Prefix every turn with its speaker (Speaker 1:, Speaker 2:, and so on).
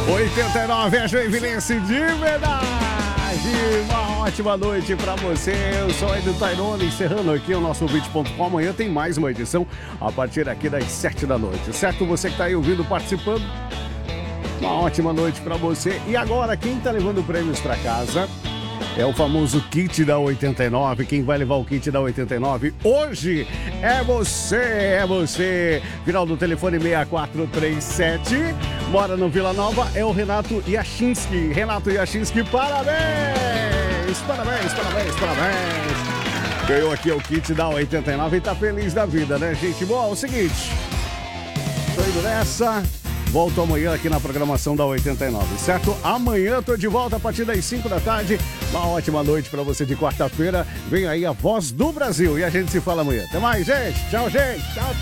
Speaker 1: 89 é Joinvilense de verdade. Uma ótima noite pra você. Eu sou Edu Tairone, encerrando aqui o nosso Vídeo.com. Amanhã tem mais uma edição a partir aqui das 7 da noite. Certo? Você que tá aí ouvindo, participando. Uma ótima noite pra você. E agora, quem tá levando prêmios pra casa é o famoso kit da 89. Quem vai levar o kit da 89 hoje é você, é você. Final do telefone 6437. Mora no Vila Nova, é o Renato Yashinsky. Renato Yashinsky, parabéns! Parabéns, parabéns, parabéns. Ganhou aqui o kit da 89 e tá feliz da vida, né, gente? Bom, é o seguinte. Tô indo nessa. Volto amanhã aqui na programação da 89, certo? Amanhã tô de volta a partir das 5 da tarde. Uma ótima noite pra você de quarta-feira. Vem aí a Voz do Brasil e a gente se fala amanhã. Até mais, gente. Tchau, gente. Tchau, tchau.